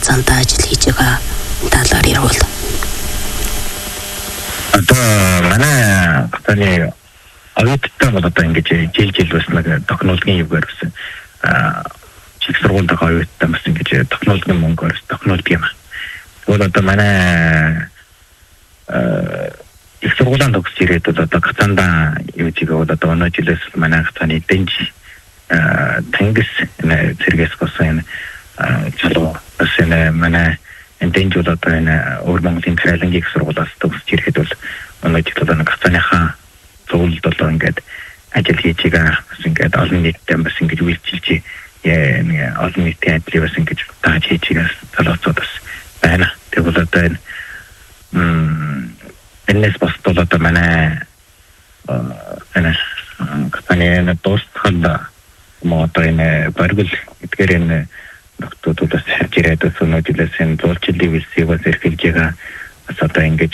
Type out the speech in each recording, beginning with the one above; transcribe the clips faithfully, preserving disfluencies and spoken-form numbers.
хязгаандаа ажил хийж байгаа талаар ярил. Одоо манай гацааны авиттай бол одоо ингэж жил жил бас нэг технологийн югаар бас чих сургуультай авиттай бас ингэж технологийн мөнгөөр технологи юм. Тэгвэл одоо манай их сургуулийн төгсөж ирээд одоо гацаандаа юу чигээ одоо өнөө жилээс манай гацааны дэнж тэнгис зэрэгс госын чалуу бас энэ манай дэнж бол одоо энэ өөр Монголын Карелингийн их сургуулиас төгсөж ирэхэд бол өнөө жил одоо нэг гацааныхаа зөвлөлд бол ингээд ажил хийж байгаа бас ингээд олон нийтэд бас ингэж үйлчилж яа олон нийтийн ажлыг бас ингэж тааж хийж байгаа залуучууд бас байна. Тэгвэл одоо энэ энэс бас бол одоо манай энэ гацааны дуустханд мод энэ баргал эдгээр энэ нөхдүүдээс харж ирээд өнөө жилээс энэ зурчлалын вилсийг бас эрхэлж байгаа бас одоо ингэж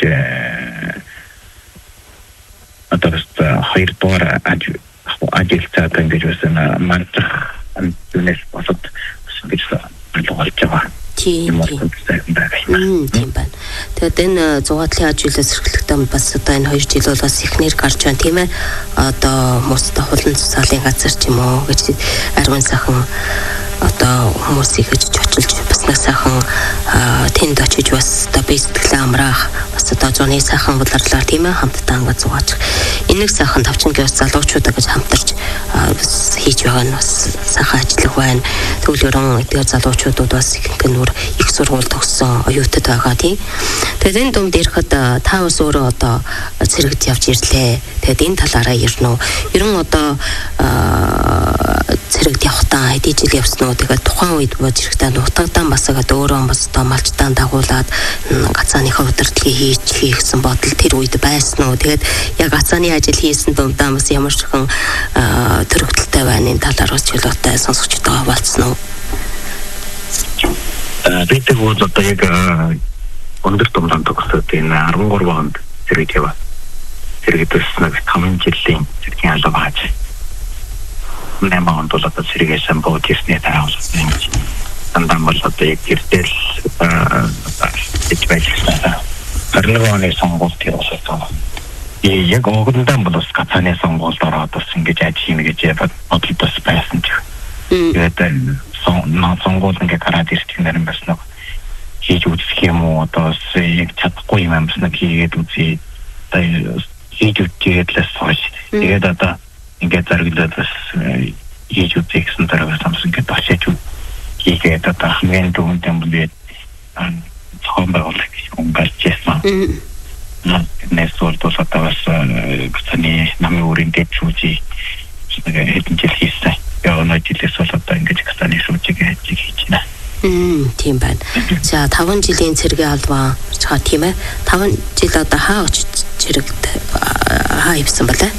одоо хоёр дугаар ажилтнаа ингэж бас мандах үнэс босод ингэж болгож байгаа. Тийм тийм байна. Тэгээд энэ зугаатлын ажлаас эрхлэхдээ бас одоо энэ хоёр жил бол бас ихнэр гарч байна тийм ээ. Одоо хүмүүстээ хулан цуцаалын газар ч юм уу гэж ариун сайхан одоо хүмүүсийг гэж очилж бас нэг сайхан тэнд очиж бас одоо би сэтгэлээ амраах бас одоо зуны сайхан боларлаар тийм ээ хамтдаа ингээд зугаачих. Энийг сайхан тавчингийн бас залуучуудаа гэж хамтарч бас хийж байгаа нь бас сайхан ажиллах байна. Тэгвэл ерөн эдгээр залуучуудад бас их нөр их сургууль төгссөн оюутад байгаа тийм. Тэгээд энэ дунд ирэхэд та бас өөрөө одоо цэрэгт явж ирлээ. Тэгээд энэ талаараа ярина уу? Ерөн одоо цэрэгт явахтаа хэдий жил явсан уу? Тэгээд тухайн үед бод ирэхдээ нутагдаан бас одоо өөрөө бас одоо малчтаан дагуулад гацааныхаа удирдлагыг хийж хийгсэн бодол тэр үед байсан уу? Тэгээд яг гацааны ажил хийсэн дундаа бас ямар ч хэн төрөгдөлтэй байна энэ талаар бас чөлөөтэй сонсогчтой болцсон уу? Бид бол одоо яг өндөр томлон төгсөөд энэ арван гурван онд зэрэг яваа. Зэрэгдээс нэг таван жилийн зэргийн алба хааж. Нэмээд бол одоо зэрэгсэн бод ирснээр таавсан. Андам бол одоо яг гэртэл гэж байлгасан. Харин оны сонгуульд явуулсан. И яг өгөндөө бол бас гацааны сонгуульд ороод бас ингэж ажил хийнэ гэж бодлоо байсан ч. Тэгээд сонгуул ингээ гараад ирчих нэрэн бас нэг хийж үзэх юм уу одоо яг чадахгүй юм бас нэг хийгээд үзье. Тэгээд хийж үзээд л сууж. Тэгээд одоо ингээ заргалаад бас хийж үзэх гэсэн дараагаас амс ингээ бачаач хийгээд одоо хамгийн түрүүнд юм бол цаан байгуулах юм гарч ирсэн. Нэсвол бол одоо бас гацааны намын өрийн дэд сүүжи хэдэн жил хийсэн. Яг нэг жилээс бол одоо ингэж гацааны сүүжиг хийж байна. Мм тийм байна. За таван жилийн цэргийн албаа цаа тийм ээ. таван жил одоо хаа очиж цэрэгт хаа ивсэн болоо?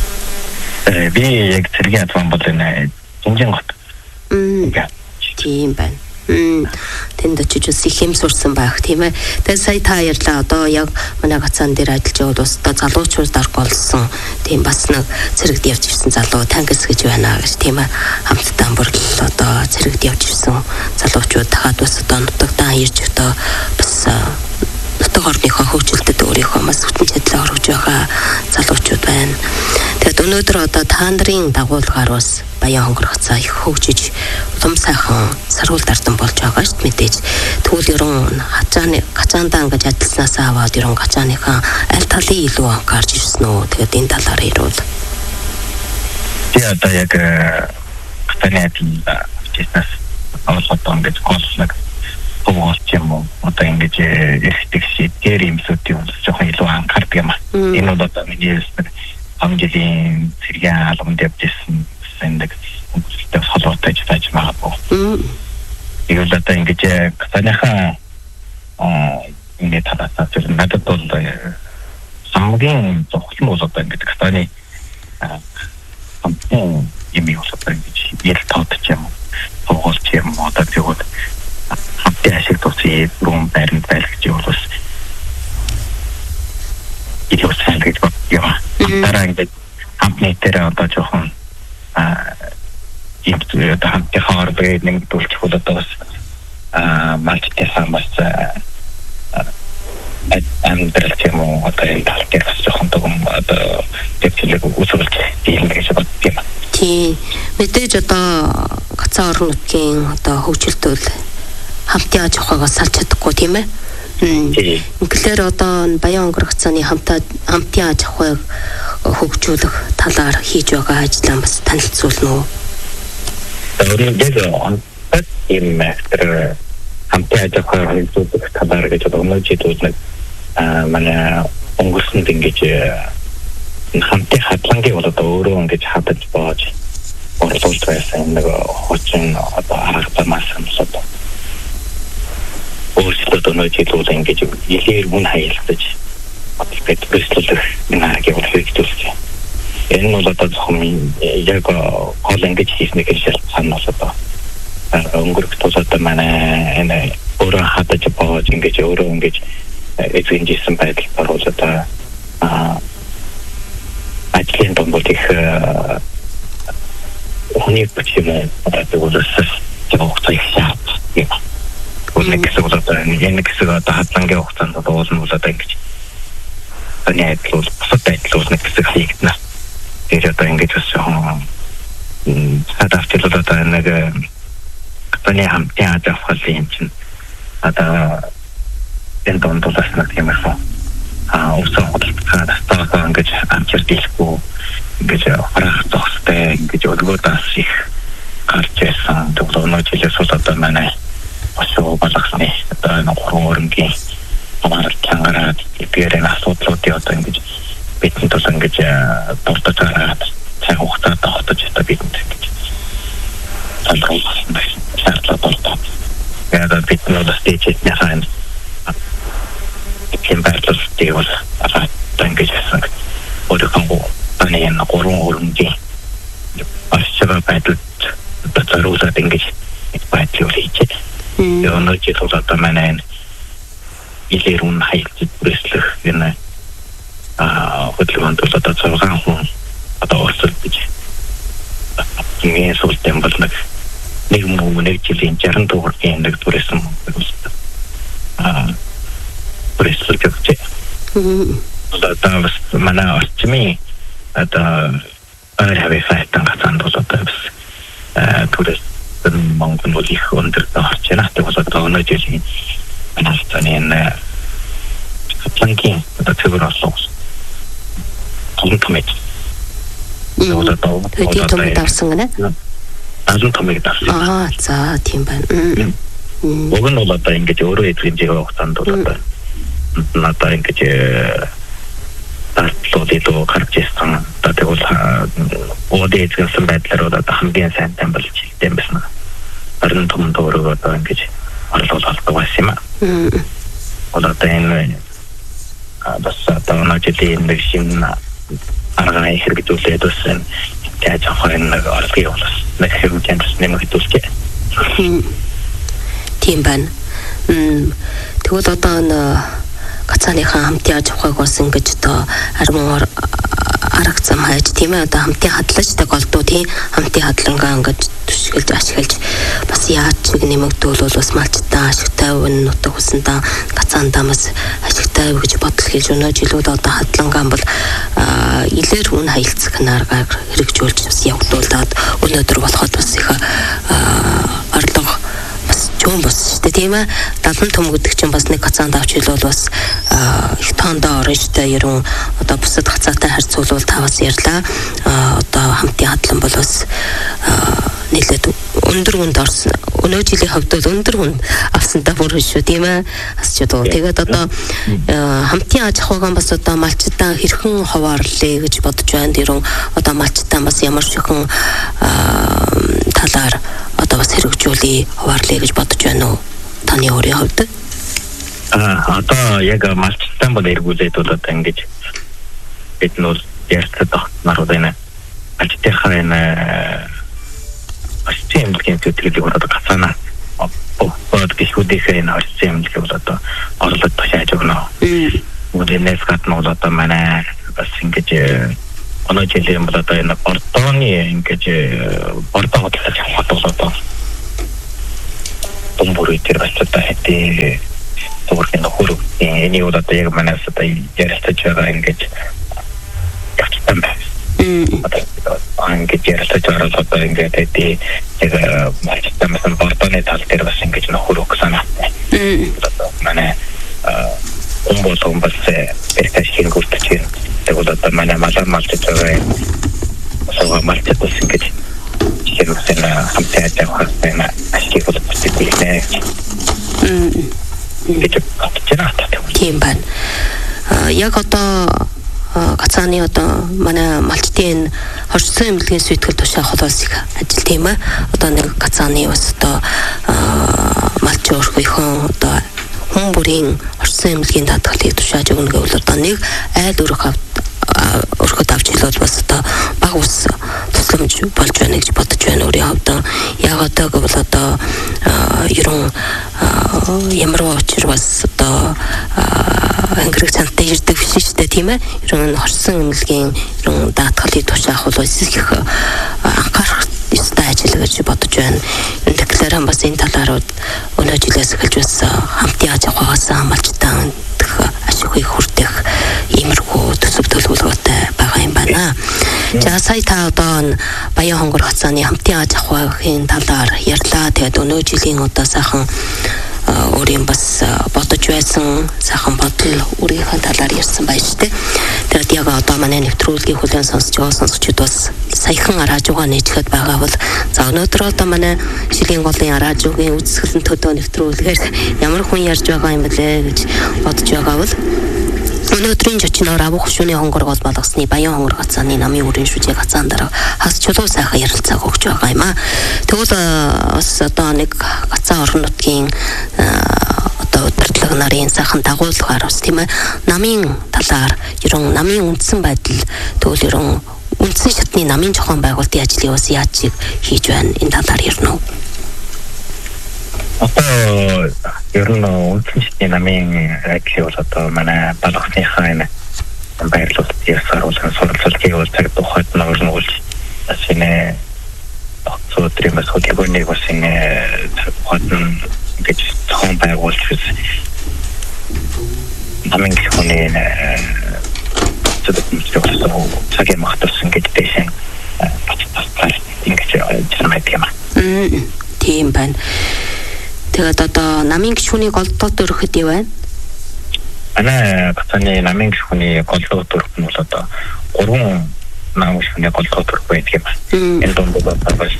Э би яг цэргийн албаа бол энэ Жинжингот. Мм тийм байна. Мм тэнд очиж их юм сурсан байх тийм ээ. Тэгээд сая та ярьлаа одоо яг манай гацаан дээр ажиллаж байгаад бас одоо залуучууд дарга болсон. Тийм бас нэг цэрэгт явж ирсэн залуу тангис гэж байна гэж тийм ээ. Хамтдаа бүр одоо цэрэгт явж ирсэн залуучууд дахиад бас одоо нутагтаа ирж одоо бас нутаг орныхоо хөгжилтэд өөрийнхөө бас хүчин чадлаа орж байгаа залуучууд байна. Тэгээд өнөөдөр одоо та нарын дагуулгаар бас Баян хонгор гацаа их хөгжиж улам сайхан саргуул дардан болж байгаа шүү дээ мэдээж. Тэгвэл ерөн хацааны гацаандаа ингэж ажилласнаас аваад ерөн гацааныхаа аль талын илүү анхаарч ирсэн үү? Тэгээд энэ талаараа ярил. Би одоо яг гацааны ажилласнаас аваад ингэж голлог хөвгөлч юм уу? Одоо ингэж эрхтэг шийдгээр юмсуудын үнс жоохон илүү анхаардаг юм аа. Энэ бол одоо миний хэлсэн амжилтын цэргийн албанд явж ирсэн нэг хүмүүстэй холбоотой ажиллаж байгаа боо. Тэгвэл одоо ингэж гацааныхаа ингэ талаасаа зөв надад бол хамгийн зөвхөн бол одоо ингэ гацааны хамтын юм юу одоо ингэж ярил тоодч юм уу хөвгөлч юм уу одоо тэгвэл хамтын ашиг тусгий бүрэн байранд байлгаж явуулсан. Идео сайн гэж бодъё. Дараа ингэ хамтны дээр одоо жоохон а ийм хамтын хаар бай нэг дүүлчих бол одоо бас а малтайсан бас амьдрал тийм үү одоо энэ талдэр бас жоохон том одоо төвчлэг үүсүүлж дийлэнэ гэж боддгийм. Тийм. Мэдээж одоо гацаа орон нутгийн одоо хөгжилтөл хамтын аж ахуйгаас салж чадахгүй тийм ээ. Ингээр одоо Баян өнгөр гацааны хамтаа хамтын аж ахуйг хөгжүүлэх талаар хийж байгаа ажлаа бас танилцуулна уу? Өөрөөр хэлбэл ийм мэтэр хамтын аж ахуйг хөгжүүлэх талаар гэж бодож байгаа а манай өнгөрсөнд ингэж хамтын хадлангийн бол одоо өөрөө ингэж хадаж боож орлуулж байсан нэг хочин одоо арга замаас сонсоод өөрсдөө өнөөдөр хэлүүл ингэж илээр мөн хаялтаж одоо преслүүлэх нэг юм хэрэгжүүлж байна. Энэ нь бол одоо зөвхөн яг гол ингэж хийснэг гэж санаас одоо өнгөрөх тусаад манай энэ өөрөө хадаж боож ингэж өөрөө ингэж эзэнжсэн байдал оруулж одоо а ажлын домбол их хүний бичмээ одоо өөрөөсөө зөвхөн их шат юм. Үнэ гэсэн бол одоо энэ гэсэн одоо хадлангийн хугацаанд одоо уулын бол одоо ингэж таны айдлуул бусад айдлуул нэг хэсэг хийгдэнэ. Тэгээд одоо ингэж бас жоохон хадавчл одоо нэг таны хамтын аж ахуйн юм чинь одоо энэ дондолоос нэг юм аа а усан хөдөлгөөд тастаа ингэж амжилт дийлэхгүй ингэж харах зохистой ингэж өлгөөдөөс их гарч ирсэн. Тэгвэл өнөө жилээс бол одоо манай босоо балгасны одоо нэг гурван өрнгийн амар чангараад бэрэн асуудлуудыг одоо ингэж бидний тус ингэж дурдж байгаа цаг хугацаанд тогтож одоо бидэнд ингэж залгуулсан шаардлага болдог. Тэгээд бид нөө стэйчэд няхан тийм байдлуудыг бол одоо ингэж хэлсэн. Өөрөөр таны энэ гурван өрнгийн ашиг байдал одоо зориулаад ингэж байдлыг хийчихэ. Тэгээд өнөөдөр бол одоо манай илэр үн хаягдж бүрслэх энэ а хөдөлгөөнд бол одоо зургаан хүн одоо орцол гэж энэ сүлтэн бол нэг нэг муу нэг жилийн жарган дуургийн нэг түрээсэн а бүрслэх гэж одоо бас манай орчмын одоо ар хавьяатан гацаанд бол одоо бас түрээсэн монгол бол их өндөр орч байна. Тэгээд бол одоо өнөөдөр Анастасия планки одоо цэвэр олсон. Томтомет. Одоо одоо тэгээд томт авсан гэнэ. Азуу томт авсан. Аа за тийм байна. Уг нь бол одоо ингэж өөрөө эзэмжих хугацаанд бол одоо надад ингэж татлуудыг гарч ирсэн. Тэгээд бол өөдөө эзэмсэн байдлаар одоо хамгийн сайн тамбалж хэлсэн байсан. Харин томт өөрөө одоо ингэж орлуулалт байсан юм аа. Одоо энэ бас одоо наачлийн нэг шин арга хэрэгжүүлээд үсэн яаж ахын нэг орлогын болос нэг хэрэгжүүлж нэмэгдүүлжээ. Тийм байна. Тэгвэл одоо н гацааныхаа хамтын аж ахуйг бас ингэж одоо армуур арга зам хайж тийм ээ одоо хамтын хадлажтай голдуу тийм хамтын хадлангаа ингэж түшгэлж ашиглаж бас яаж нэг нэмэгдүүл бас малчтаа ашигтай өвн нутаг хүсэндээ гацаандаа бас ашигтай гэж бодол хийж өнөө жилүүд одоо хадлангаа бол илэр хүн хаялцах наргаар хэрэгжүүлж бас явагдуулаад өнөөдөр болоход бас их орлого бас чөм бас шүү дээ тийм ээ далан том гэдэг чинь бас нэг гацаанд авч хэлвэл бас их тоондоо орно шүү дээ ерөн одоо бусад гацаатай харьцуулбал таваас ярьлаа одоо хамтын хадлан бол бас нэлээд өндөр хүнд орсон өнөө жилийн хувьд бол өндөр хүнд авсандаа бүр шүү тийм ээ асч одоо тэгээд одоо хамтын аж ахуйг бас одоо малчтаа хэрхэн хуваарлаа гэж бодож байна дэрэн одоо малчтаа бас ямар шихэн талаар одоо бас хэрэгжүүлээ хуваарлаа гэж бодож байна уу таны өөрийн хувьд а одоо яг малчтаа бол эргүүлээд бол одоо ингэж бид нөө ярцад нар байна альтехаа энэ системийн төдөлгөөг одоо гацаана бод гişүүдийнхээ энэ системийг бол одоо орлоод ташааж өгнө. Үднээс гадна бол одоо манай бас ингэж оноо жилийн бол одоо энэ бордооны ингэж бордоо хөтлөж авах бол одоо Томбори тэр баста хэдий Туркийн хөрөг энэ удаа яг манайс одоо ярилцаж байгаа ингэж явцсан байна. Аа ингэж ярилцаж байгаа одоо ингэж хэдий яг мартамсан бортоны тал дээр бас ингэж нөхөрөг санаатай. Манай умбол умбас персэж хийгүүлж чинь тэгвэл одоо манай малаа малж байгаа сого малчтай ингэж хэрвээ хамтаа тавхсан ашиг болж байгаа. Тийм байна. Яг одоо гацааны одоо манай малчтын хорцсон эмнэлгийн сүйтгэл тушаах холоос их ажил тийм ээ. Одоо нэг гацааны бас одоо малч өөрхөйхөн одоо хүн бүрийн хорцсон эмнэлгийн даатгалыг тушааж өгнө гэвэл одоо нэг айл өрөх өрхөд авч хэлвэл бас одоо баг ус тусламж болж байна гэж бодож байна өөрийн хувьд. Яг одоо гэвэл одоо ерөн ямар очир бас одоо ангирэг цантай ирдэг биш шүү дээ тийм ээ. Ерөн хорсон эмнэлгийн ерөн даатгалыг тушаах бол их анхаарах ёстой ажил гэж бодож байна. Тэгэхээр бас энэ талаараа өнөө жилээс эхэлж бас хамт яаж явахаас хамаалжтан ашиг их хүртэх иймэрхүү төсөв төлөвлөгөөтэй байгаа юм байна. За сая та одоо Баян хонгор хацааны хамтын аж ахуйн талаар ярьлаа. Тэгээд өнөө жилийн одоо сайхан өөрийн бас бодож байсан сайхан бодол өөрийнхөө талаар ярьсан байж тээ. Тэгээд яг одоо манай нэвтрүүлгийн хүлээн сонсож байгаа сонсогчид бас саяхан радиогоо нээжгээд байгаа бол за өнөөдөр одоо манай шилийн голын радиогийн үзэсгэлэн төдөө нэвтрүүлгээр ямар хүн ярьж байгаа юм бэлээ гэж бодож байгаа бол өнөөдрийн жочноор авах шүний хонгор гол болгосны Баян хонгор гацааны намын үрийн шүжээ гацаан дараа хас чулуу сайхан ярилцааг өгч байгаа юм аа. Тэгвэл бас одоо нэг гацаан орон нутгийн одоо удирдлага нарын сайхан дагуулгаар бас тийм ээ намын талаар ерөн намын үндсэн байдал тэгвэл ерөн үндсэн шатны намын зохион байгуулалтын ажлыг бас яаж хийж байна энэ талаар ярина уу? Одоо ер нь үндэсний намын ажил бол одоо манай балахныхаа энэ баярлалт ясааруулсан сурвалжлагыг бол цаг тухайд нөрнүүлж бас энэ өдрийн бас хөтөлбөрийг бас энэ цаг тухайд гэж зохион байгуулж намын хүний зөвхөн цагийн махтсан гэж дэшин бас ингэж чамайг юм. Тийм байна. Тэгээд одоо намын гишүүнийг голдоод өрөхөд юу вэ? Ана гацааны намын гишүүний голдоод өрөх нь бол одоо гурван намын гишүүний голдоод өрөх байдаг юм байна. Энэ донд бол бас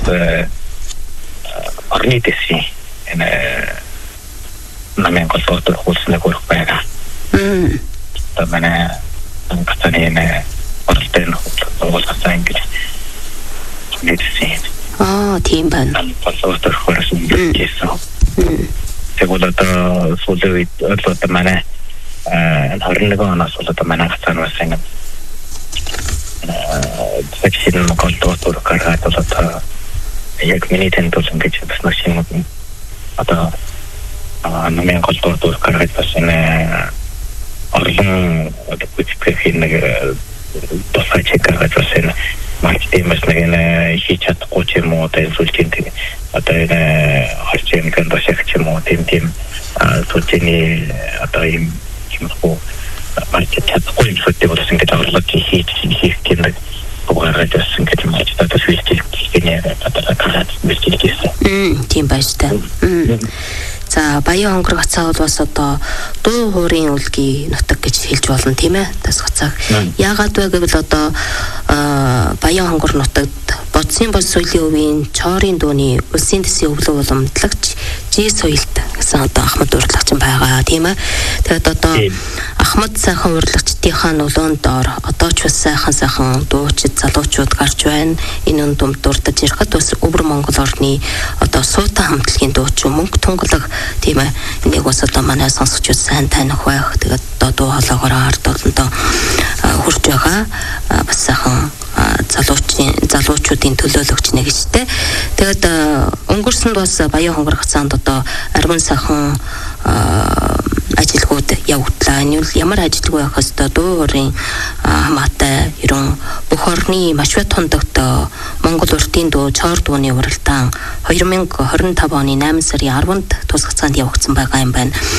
орны дэсийн энэ намын голдоод өрөх үлснэг өрөх байгаа. Мм. Одоо манай гацааны энэ оролтын хуулгасаа ингэж нэгсэн. Аа, тийм байна. Голдоод өрөх хэрэгсэн гэсэн. Тэгвэл одоо сүүлийн үед одоо манай энэ хорногоо оноос бол одоо манай гацаан бас ингэ вакцины голдоод өрөх гаргаад бол одоо яг миний тэнд бол ингэж бас машин одоо намын голдоод өрөх гаргаад бас энэ орлон одоо бүтээх нэг тусгай чек гаргаад бас энэ маркетинг бас нэг энэ хийж чадахгүй ч юм уу одоо сүлжийн одоо энэ харчийн гандашиг ч юм уу тийм тийм сүлжээний одоо юм юмхүү маркет чадахгүй юм сүлжээ бол ингэж орлог хийж хийх тийм нэг угаараад байсан гэж юм ажид одоо сүлжээ хийхний одоо карат бэлтгэж ирсэн. Мм тийм байж та. За Баян хонгор гацаа бол бас одоо дуу хуурын үлгий нутаг гэж хэлж болно тийм ээ. Тас гацааг. Яагаад вэ гэвэл одоо Баян хонгор нутагт бодсын бол соёлын өвийн чорын дууны улсын төсвийн өвлөө уламжлагч жи соёлт гэсэн одоо Ахмад урлагч байгаа тийм ээ. Тэгээд одоо Ахмад сайхан урлагчдынхаа нөлөөнд доор одоо ч бас сайхан сайхан дуучид залуучууд гарч байна. Энэ дунд дурдж ирэхэд бас өвөр Монгол орны одоо суутай хамтлагийн дууч мөнгө тунгалаг тийм ээ. Энийг бас одоо манай сонсогчид сайн таних байх. Тэгээд одоо дуу хоолойгоор ард олондоо хурж байгаа. Бас сайхан залуучийн залуучуудын төлөөлөгч нэг гэжтэй. Тэгээд өнгөрсөнд бас Баян хонгор гацаанд одоо арман сайхан ажилгууд явууллаа. ажиллаа. Энэ бол ямар ажилтг байх хэвээр дуу уурын хамаатай ерөн бүх орны маш бат хондогтой Монгол уртын дуу чор дууны уралдаан two thousand twenty-five оны eight сарын ten-нд тусгацаанд явагдсан байгаа юм байна.